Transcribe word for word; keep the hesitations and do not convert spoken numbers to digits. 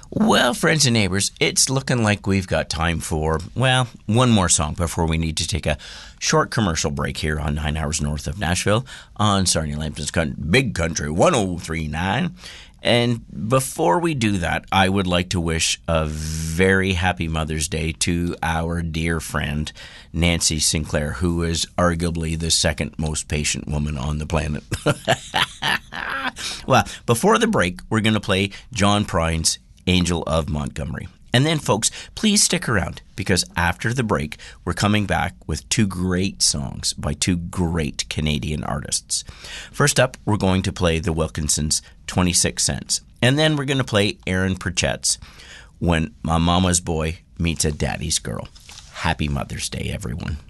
Well, friends and neighbors, it's looking like we've got time for, well, one more song before we need to take a short commercial break here on Nine Hours North of Nashville on Sarnia Lambton's Big Country one oh three point nine. And before we do that, I would like to wish a very happy Mother's Day to our dear friend, Nancy Sinclair, who is arguably the second most patient woman on the planet. Well, before the break, we're going to play John Prine's Angel of Montgomery. And then, folks, please stick around, because after the break, we're coming back with two great songs by two great Canadian artists. First up, we're going to play the Wilkinsons' twenty-six cents. And then we're going to play Aaron Pritchett's When My Mama's Boy Meets a Daddy's Girl. Happy Mother's Day, everyone.